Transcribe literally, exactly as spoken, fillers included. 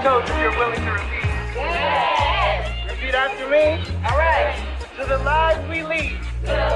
toast if you're willing to repeat. Yes. Repeat after me. All right. To the lives we lead. To the